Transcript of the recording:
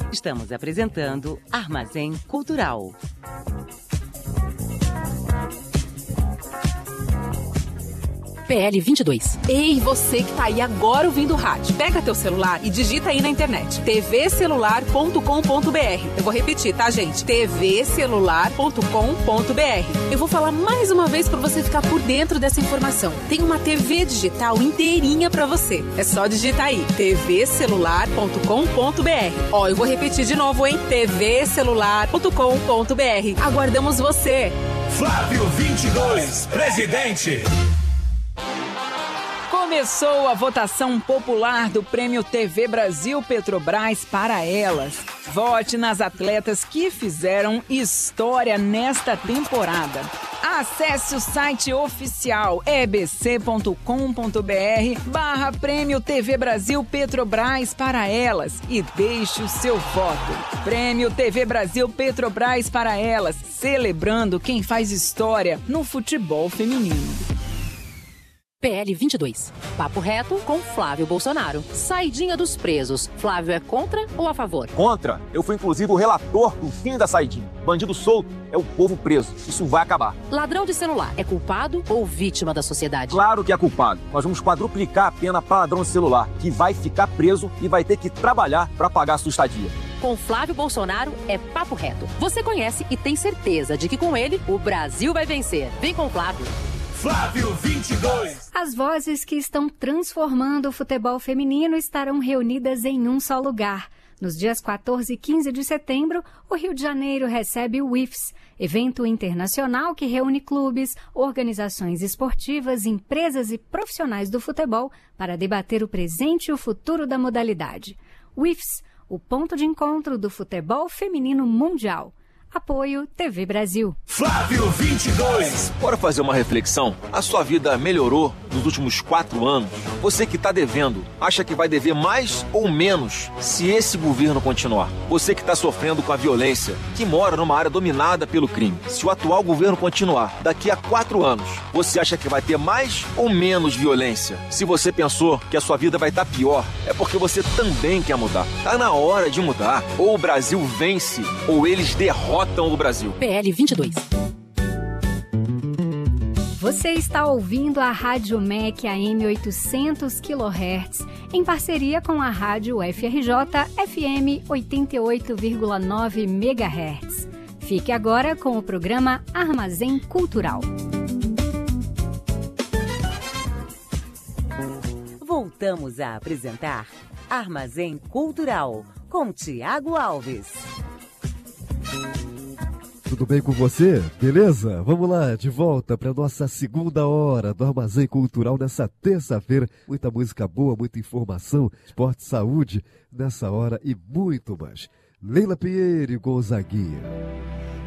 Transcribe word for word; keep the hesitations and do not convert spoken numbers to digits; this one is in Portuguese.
Estamos apresentando Armazém Cultural. P L vinte e dois. Ei, você que tá aí agora ouvindo o rádio. Pega teu celular e digita aí na internet. t v celular ponto com ponto b r. Eu vou repetir, tá, gente? t v celular ponto com ponto b r. Eu vou falar mais uma vez para você ficar por dentro dessa informação. Tem uma T V digital inteirinha para você. É só digitar aí. t v celular ponto com ponto b r. Ó, eu vou repetir de novo, hein? t v celular ponto com ponto b r. Aguardamos você. Flávio vinte e dois, presidente. Começou a votação popular do Prêmio T V Brasil Petrobras para elas. Vote nas atletas que fizeram história nesta temporada. Acesse o site oficial e b c ponto com ponto b r barra Prêmio T V Brasil Petrobras para elas e deixe o seu voto. Prêmio T V Brasil Petrobras para elas, celebrando quem faz história no futebol feminino. P L vinte e dois. Papo reto com Flávio Bolsonaro. Saidinha dos presos. Flávio é contra ou a favor? Contra. Eu fui inclusive o relator do fim da saidinha. Bandido solto é o povo preso. Isso vai acabar. Ladrão de celular é culpado ou vítima da sociedade? Claro que é culpado. Nós vamos quadruplicar a pena para ladrão de celular, que vai ficar preso e vai ter que trabalhar para pagar a sua estadia. Com Flávio Bolsonaro é papo reto. Você conhece e tem certeza de que com ele o Brasil vai vencer. Vem com o Flávio. Flávio vinte e dois. As vozes que estão transformando o futebol feminino estarão reunidas em um só lugar. Nos dias quatorze e quinze de setembro, o Rio de Janeiro recebe o I F S, evento internacional que reúne clubes, organizações esportivas, empresas e profissionais do futebol para debater o presente e o futuro da modalidade. O I F S, o ponto de encontro do futebol feminino mundial. Apoio T V Brasil. Flávio vinte e dois. Bora fazer uma reflexão? A sua vida melhorou nos últimos quatro anos? Você que está devendo, acha que vai dever mais ou menos se esse governo continuar? Você que está sofrendo com a violência, que mora numa área dominada pelo crime, se o atual governo continuar, daqui a quatro anos, você acha que vai ter mais ou menos violência? Se você pensou que a sua vida vai estar pior, é porque você também quer mudar. Tá na hora de mudar. Ou o Brasil vence, ou eles derrotam o Brasil. P L vinte e dois. Você está ouvindo a Rádio M E C A M oitocentos quilohertz, em parceria com a Rádio F R J F M oitenta e oito vírgula nove megahertz. Fique agora com o programa Armazém Cultural. Voltamos a apresentar Armazém Cultural, com Tiago Alves. Tudo bem com você? Beleza? Vamos lá, de volta para nossa segunda hora do Armazém Cultural nessa terça-feira. Muita música boa, muita informação, esporte, saúde nessa hora e muito mais. Leila Pinheiro e Gonzaguinha.